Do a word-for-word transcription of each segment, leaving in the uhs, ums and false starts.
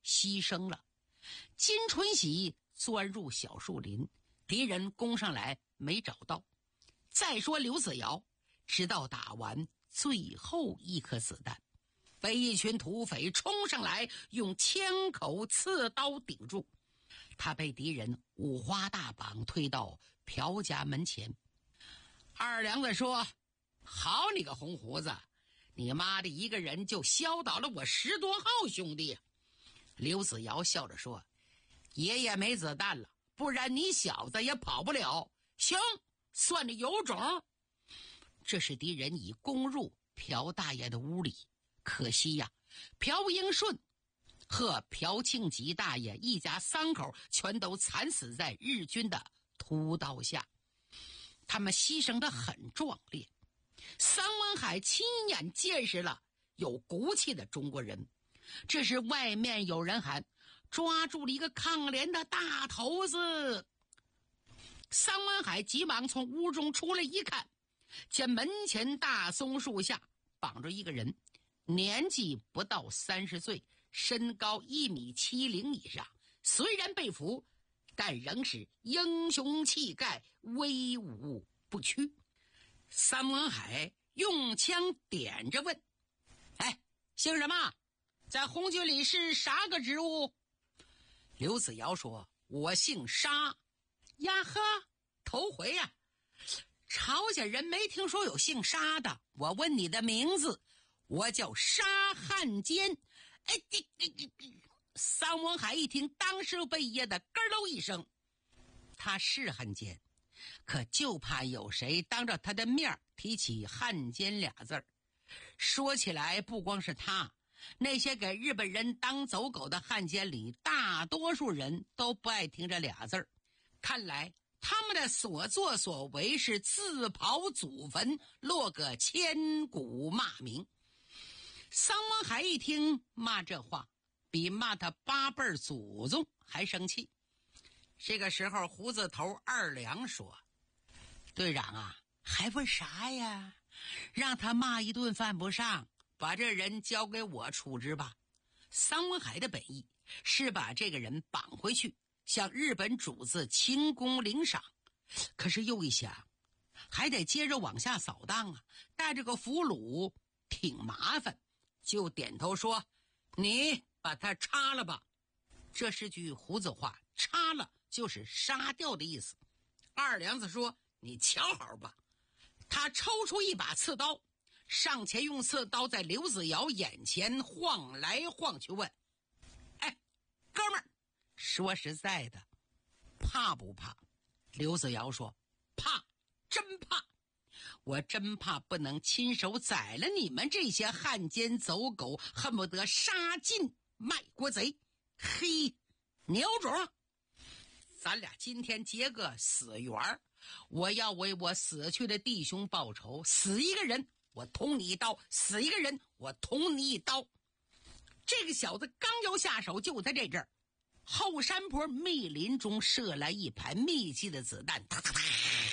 牺牲了。金春喜钻入小树林，敌人攻上来没找到。再说刘子尧，直到打完最后一颗子弹，被一群土匪冲上来，用枪口刺刀顶住。他被敌人五花大绑推到朴家门前。二梁子说：好你个红胡子，你妈的一个人就削倒了我十多号兄弟。刘子尧笑着说：爷爷没子弹了，不然你小子也跑不了。行，算你有种。这是敌人已攻入朴大爷的屋里，可惜呀，朴英顺和朴庆吉大爷一家三口全都惨死在日军的屠刀下，他们牺牲得很壮烈。桑文海亲眼见识了有骨气的中国人。这时外面有人喊：抓住了一个抗联的大头子。桑文海急忙从屋中出来一看，见门前大松树下绑着一个人，年纪不到三十岁，身高一米七零以上，虽然被俘，但仍是英雄气概，威武不屈。桑文海用枪点着问：哎，姓什么？在红军里是啥个职务？刘子尧说：我姓沙。呀呵，头回呀、啊，朝鲜人没听说有姓沙的。我问你的名字，我叫沙汉奸。哎，这这这，桑文海一听，当时被噎得咯喽一声。他是汉奸，可就怕有谁当着他的面提起汉奸俩字儿。说起来，不光是他，那些给日本人当走狗的汉奸里，大多数人都不爱听这俩字儿。看来他们的所作所为是自刨祖坟，落个千古骂名。桑文海一听骂这话，比骂他八辈祖宗还生气。这个时候胡子头二梁说：队长啊，还问啥呀？让他骂一顿犯不上，把这人交给我处置吧。桑文海的本意是把这个人绑回去，向日本主子清功领赏，可是又一想，还得接着往下扫荡啊，带着个俘虏挺麻烦，就点头说：你把他插了吧。这是句胡子话，插了就是杀掉的意思。二梁子说：你瞧好吧。他抽出一把刺刀，上前用刺刀在刘子尧眼前晃来晃去，问：哎，哥们儿，说实在的，怕不怕？刘子尧说：怕，真怕。我真怕不能亲手宰了你们这些汉奸走狗，恨不得杀尽卖国贼。嘿，你有种！咱俩今天结个死缘，我要为我死去的弟兄报仇，死一个人我捅你一刀，死一个人我捅你一刀。这个小子刚要下手，就在这阵儿，后山坡密林中射来一排密集的子弹，哒哒哒，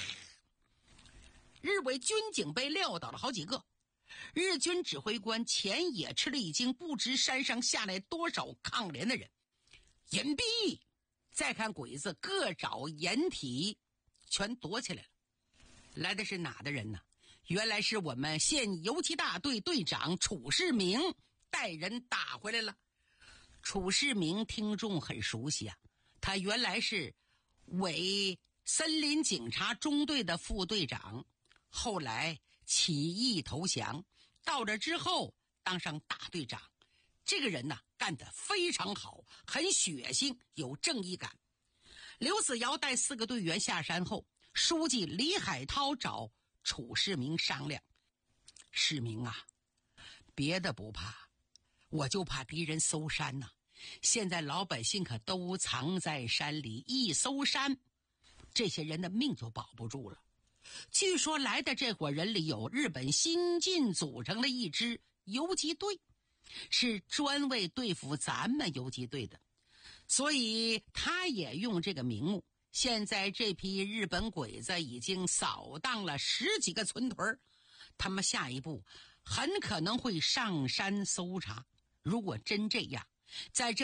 日伪军警被撂倒了好几个。日军指挥官前也吃了一惊，不知山上下来多少抗联的人。隐蔽！再看鬼子，各找掩体，全躲起来了。来的是哪的人呢？原来是我们县游击大队队长楚世明带人打回来了。楚世明听众很熟悉啊，他原来是伪森林警察中队的副队长，后来起义投降，到这之后当上大队长。这个人呢，干得非常好，很血腥，有正义感。刘子尧带四个队员下山后，书记李海涛找楚世明商量：世明啊，别的不怕，我就怕敌人搜山呐、啊。现在老百姓可都藏在山里，一搜山，这些人的命就保不住了。据说来的这伙人里有日本新晋组成了一支游击队，是专为对付咱们游击队的，所以他也用这个名目。现在这批日本鬼子已经扫荡了十几个村屯，他们下一步很可能会上山搜查。如果真这样，在这